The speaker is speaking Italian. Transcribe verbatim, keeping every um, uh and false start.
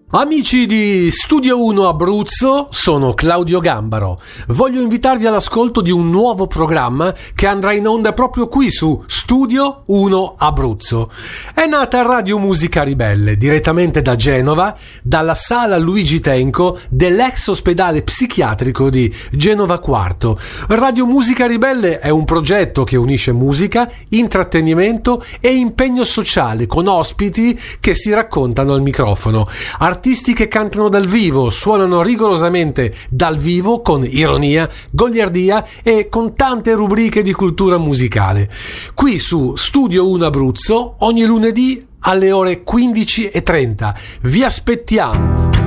Amici di Studio uno Abruzzo, sono Claudio Gambaro. Voglio invitarvi all'ascolto di un nuovo programma che andrà in onda proprio qui su Studio uno Abruzzo. È nata Radio Musica Ribelle, direttamente da Genova, dalla sala Luigi Tenco dell'ex ospedale psichiatrico di Genova Quarto. Radio Musica Ribelle è un progetto che unisce musica, intrattenimento e impegno sociale con ospiti che si raccontano al microfono. Artisti che cantano dal vivo, suonano rigorosamente dal vivo con ironia, goliardia e con tante rubriche di cultura musicale. Qui su Studio uno Abruzzo ogni lunedì alle ore quindici e trenta. Vi aspettiamo!